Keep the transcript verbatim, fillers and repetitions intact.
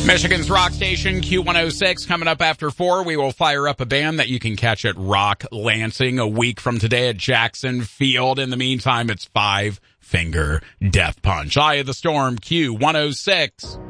Michigan's rock station, Q one oh six. Coming up after four, we will fire up a band that you can catch at Rock Lansing a week from today at Jackson Field. In the meantime, it's Five Finger Death Punch. Eye of the Storm, Q one oh six.